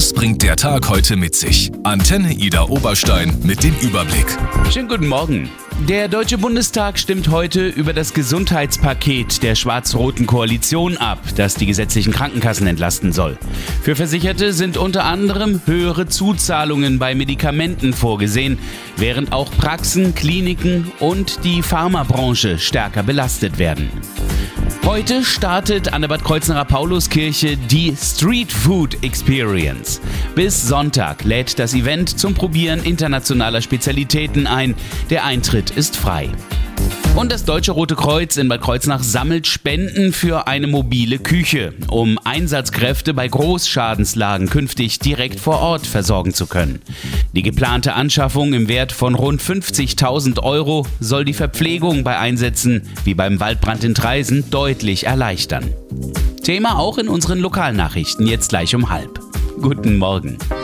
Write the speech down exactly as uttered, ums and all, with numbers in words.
Was bringt der Tag heute mit sich? Antenne Ida Oberstein mit dem Überblick. Schönen guten Morgen. Der Deutsche Bundestag stimmt heute über das Gesundheitspaket der schwarz-roten Koalition ab, das die gesetzlichen Krankenkassen entlasten soll. Für Versicherte sind unter anderem höhere Zuzahlungen bei Medikamenten vorgesehen, während auch Praxen, Kliniken und die Pharmabranche stärker belastet werden. Heute startet an der Bad Kreuznacher Pauluskirche die Street Food Experience. Bis Sonntag lädt das Event zum Probieren internationaler Spezialitäten ein. Der Eintritt ist frei. Und das Deutsche Rote Kreuz in Bad Kreuznach sammelt Spenden für eine mobile Küche, um Einsatzkräfte bei Großschadenslagen künftig direkt vor Ort versorgen zu können. Die geplante Anschaffung im Wert von rund fünfzigtausend Euro soll die Verpflegung bei Einsätzen wie beim Waldbrand in Traisen deutlich erleichtern. Thema auch in unseren Lokalnachrichten jetzt gleich um halb. Guten Morgen.